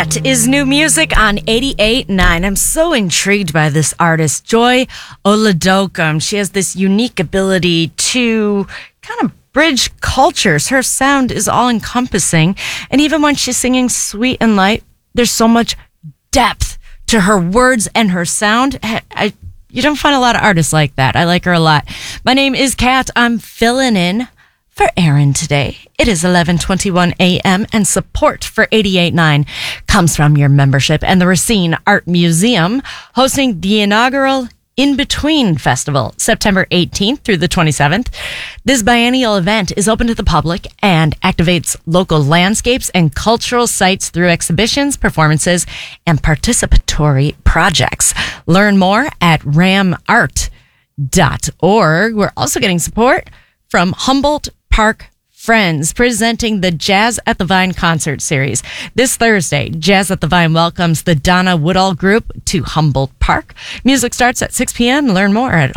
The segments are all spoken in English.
That is new music on 88.9. I'm so intrigued by this artist, Joy Oladokun. She has this unique ability to kind of bridge cultures. Her sound is all-encompassing, and even when she's singing sweet and light, there's so much depth to her words and her sound. You don't find a lot of artists like that. I like her a lot. My name is Kat. I'm filling in for Aaron today. It is 11:21 a.m. and support for 88.9 comes from your membership and the Racine Art Museum, hosting the inaugural In Between Festival, September 18th through the 27th. This biennial event is open to the public and activates local landscapes and cultural sites through exhibitions, performances, and participatory projects. Learn more at ramart.org. We're also getting support from Humboldt Park Friends, presenting the Jazz at the Vine concert series. This Thursday, Jazz at the Vine welcomes the Donna Woodall Group to Humboldt Park. Music starts at 6 p.m. Learn more at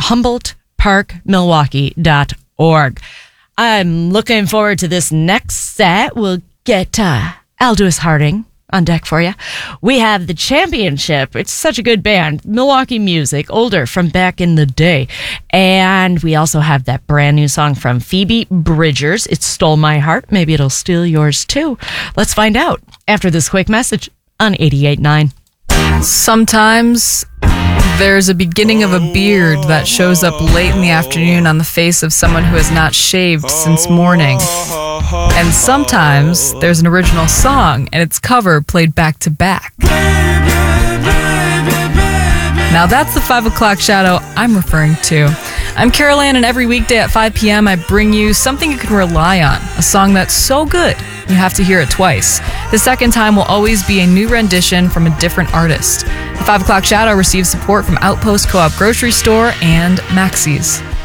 humboldtparkmilwaukee.org. I'm looking forward to this next set. We'll get Aldous Harding on deck for you. We have The Championship. It's such a good band. Milwaukee music, older, from back in the day. And we also have that brand new song from Phoebe Bridgers. It Stole My Heart. Maybe it'll steal yours too. Let's find out after this quick message on 88.9. Sometimes there's a beginning of a beard that shows up late in the afternoon on the face of someone who has not shaved since morning. And sometimes there's an original song and its cover played back to back. Now that's the 5 o'clock shadow I'm referring to. I'm Carol Ann, and every weekday at 5 p.m. I bring you something you can rely on, a song that's so good you have to hear it twice. The second time will always be a new rendition from a different artist. The 5 o'clock shadow receives support from Outpost Co-op Grocery Store and Maxey's.